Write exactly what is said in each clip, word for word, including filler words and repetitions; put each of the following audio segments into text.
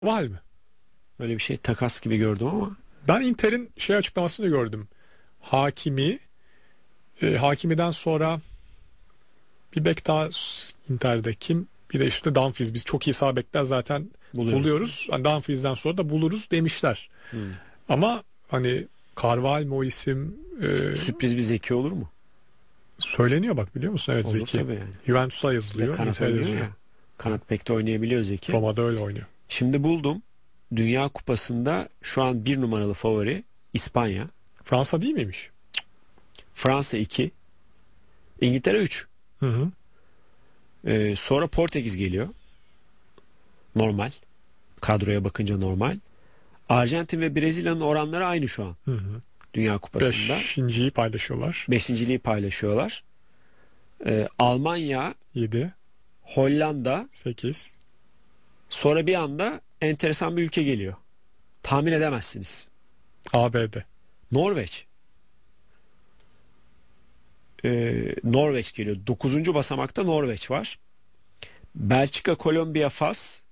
Var mı? Öyle bir şey takas gibi gördüm ama. Ben Inter'in şey açıklamasını gördüm. Hakimi, e, Hakimi'den sonra bir bek daha Inter'de kim? Bir de üstte Dumfries. Biz çok iyi sağ bekler zaten Buluyoruz. buluyoruz. Yani Dumfries'den sonra da buluruz demişler. Hmm. Ama hani Carvalho o isim e, Sürpriz bir Zeki olur mu? söyleniyor bak, biliyor musun? Evet, Olur Zeki. tabii yani. Juventus'a yazılıyor. Kanat Inter'e oynuyor yazılıyor. ya. Kanat bekte oynayabiliyor Zeki. Roma'da öyle oynuyor. Şimdi buldum. Dünya Kupası'nda şu an bir numaralı favori İspanya. Fransa değil miymiş? Fransa iki. İngiltere üç. Hı hı. Ee, sonra Portekiz geliyor. Normal. Kadroya bakınca normal. Arjantin ve Brezilya'nın oranları aynı şu an. Hı hı. Dünya Kupası'nda. Beşinciyi paylaşıyorlar. Beşinciliği paylaşıyorlar. Ee, Almanya, Yedi, Hollanda, sekiz. sonra bir anda enteresan bir ülke geliyor. Tahmin edemezsiniz. A B D. Norveç. Ee, Norveç geliyor. Dokuzuncu basamakta Norveç var. Belçika, Kolombiya, Fas,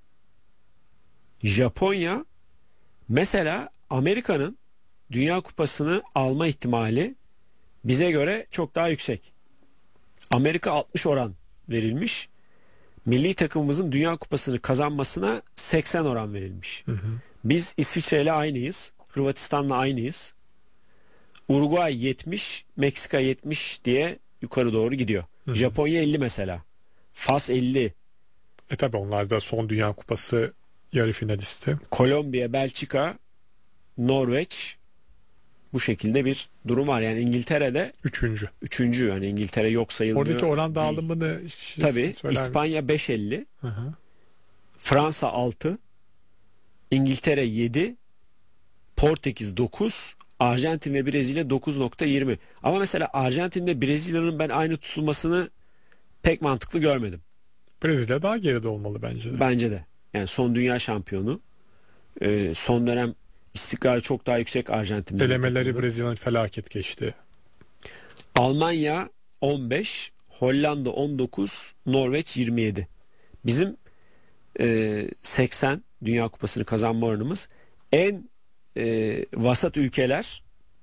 Japonya. Mesela Amerika'nın Dünya Kupası'nı alma ihtimali bize göre çok daha yüksek. Amerika altmış oran verilmiş. Milli takımımızın Dünya Kupası'nı kazanmasına seksen oran verilmiş. Hı hı. Biz İsviçre ile aynıyız. Hırvatistan'la aynıyız. Uruguay yetmiş, Meksika yetmiş diye yukarı doğru gidiyor. Hı hı. Japonya elli mesela. Fas elli. E tabi onlar da son Dünya Kupası yarı finalisti. Kolombiya, Belçika, Norveç, bu şekilde bir durum var. Yani İngiltere'de Üçüncü. üçüncü. Yani İngiltere yok sayılmıyor. Oradaki oran değil. dağılımını Tabii söyler İspanya beş elli, Hı hı. Fransa altı, İngiltere yedi, Portekiz dokuz, Arjantin ve Brezilya dokuz nokta yirmi. Ama mesela Arjantin'de Brezilya'nın ben aynı tutulmasını pek mantıklı görmedim. Brezilya daha geride olmalı bence de. Bence de. Yani son dünya şampiyonu. Ee, son dönem istikrarı çok daha yüksek Arjantin. Elemeleri Brezilya'nın felaket geçti. Almanya on beş, Hollanda on dokuz, Norveç yirmi yedi. Bizim e, seksen Dünya Kupası'nı kazanma oranımız. En e, vasat ülkeler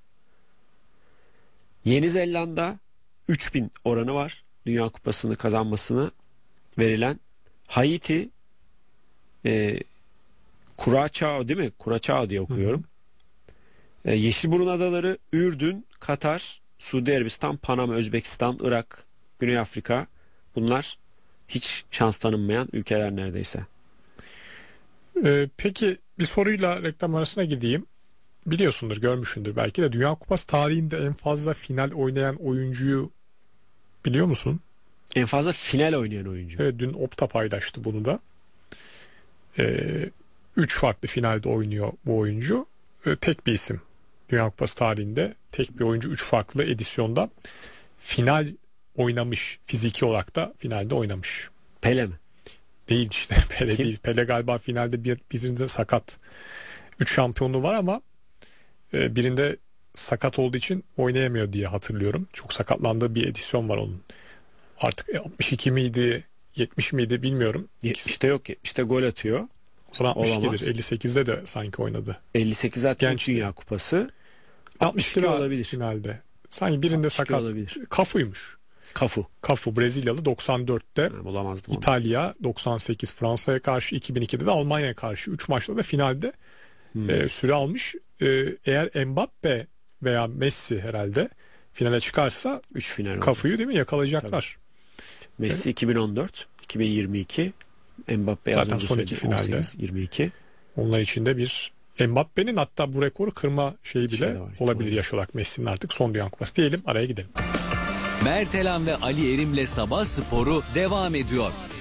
Yeni Zelanda üç bin oranı var. Dünya Kupası'nı kazanmasını verilen. Haiti, e, Curaçao değil mi? Curaçao diye okuyorum. Hı hı. E, Yeşilburun Adaları, Ürdün, Katar, Suudi Arabistan, Panama, Özbekistan, Irak, Güney Afrika, bunlar hiç şans tanınmayan ülkeler neredeyse. Ee, peki bir soruyla reklam arasına gideyim. Biliyorsundur, görmüşsündür belki de, Dünya Kupası tarihinde en fazla final oynayan oyuncuyu biliyor musun? En fazla final oynayan oyuncu. Evet, dün Opta paylaştı bunu da. Ee, üç farklı finalde oynuyor bu oyuncu. Ee, tek bir isim. Dünya Kupası tarihinde tek bir oyuncu üç farklı edisyonda final oynamış. Fiziki olarak da finalde oynamış. Pele mi? Değil işte. Pele Kim? değil. Pele galiba finalde bir, birinde sakat. Üç şampiyonluğu var ama e, birinde sakat olduğu için oynayamıyor diye hatırlıyorum. Çok sakatlandığı bir edisyon var onun. Artık altmış iki miydi, yetmiş miydi bilmiyorum. yetmişte yok. yetmişte gol atıyor. O zaman altmış ikidir. Olamaz. elli sekizde de sanki oynadı. elli sekiz zaten Gençti. Dünya Kupası. altmış iki olabilir. finalde. Sanki birinde sakat. Olabilir. Kafuymuş. Kafu. Kafu Brezilyalı doksan dörtte. Ha, bulamazdım onu. İtalya doksan sekiz, Fransa'ya karşı, iki bin ikide de Almanya'ya karşı üç maçta da finalde Hmm. e, süre almış. E, eğer Mbappe veya Messi herhalde finale çıkarsa üç final Kafu'yu değil mi yakalayacaklar. Messi Evet. iki bin on dört, iki bin yirmi iki, Mbappe Zaten son iki finalde. yirmi iki. Onlar içinde bir Mbappe'nin hatta bu rekoru kırma şeyi bile Şey var, olabilir yaş olarak, Messi'nin artık son Dünya Kupası diyelim, araya gidelim. Mertelan ve Ali Erim'le Sabah Sporu devam ediyor.